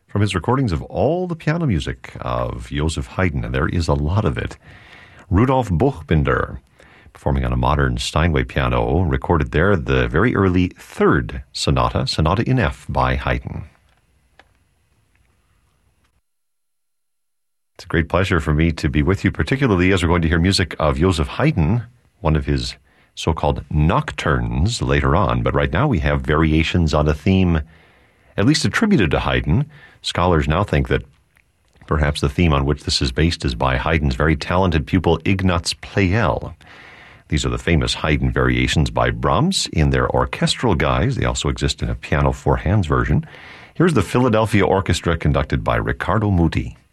from his recordings of all the piano music of Joseph Haydn, and there is a lot of it. Rudolf Buchbinder, performing on a modern Steinway piano, recorded there the very early third sonata, Sonata in F by Haydn. It's a great pleasure for me to be with you, particularly as we're going to hear music of Joseph Haydn, one of his so-called nocturnes later on. But right now we have variations on a theme at least attributed to Haydn. Scholars now think that perhaps the theme on which this is based is by Haydn's very talented pupil Ignaz Pleyel. These are the famous Haydn variations by Brahms in their orchestral guise. They also exist in a piano four hands version. Here's the Philadelphia Orchestra conducted by Riccardo Muti.